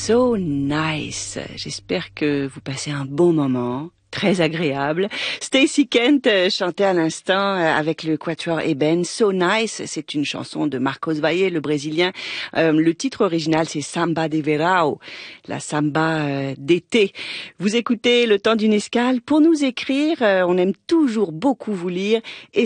So nice. J'espère que vous passez un bon moment. Très agréable. Stacey Kent chantait à l'instant avec le quatuor Eben. So Nice, c'est une chanson de Marcos Valle, le Brésilien. Le titre original, c'est Samba de Verão, la samba d'été. Vous écoutez Le Temps d'une escale. Pour nous écrire, on aime toujours beaucoup vous lire.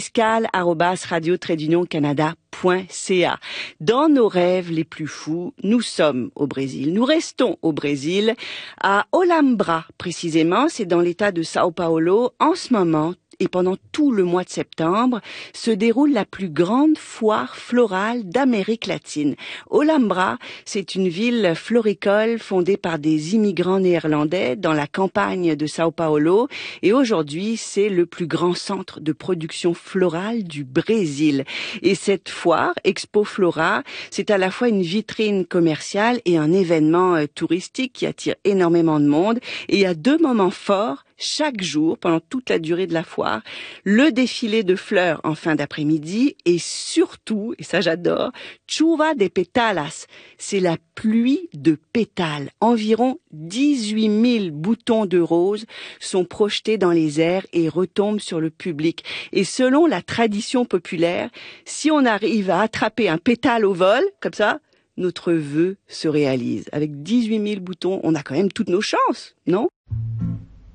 escale@radio-canada.ca. Dans nos rêves les plus fous, nous sommes au Brésil. Nous restons au Brésil, à Olambra précisément. C'est dans l'état de Sao Paulo. En ce moment, et pendant tout le mois de septembre, se déroule la plus grande foire florale d'Amérique latine. Olambra, c'est une ville floricole fondée par des immigrants néerlandais dans la campagne de Sao Paulo. Et aujourd'hui, c'est le plus grand centre de production florale du Brésil. Et cette foire, Expo Flora, c'est à la fois une vitrine commerciale et un événement touristique qui attire énormément de monde. Et il y a deux moments forts chaque jour, pendant toute la durée de la foire, le défilé de fleurs en fin d'après-midi et surtout, et ça j'adore, chuva de pétalas, c'est la pluie de pétales. Environ 18 000 boutons de roses sont projetés dans les airs et retombent sur le public. Et selon la tradition populaire, si on arrive à attraper un pétale au vol, comme ça, notre vœu se réalise. Avec 18 000 boutons, on a quand même toutes nos chances, non ?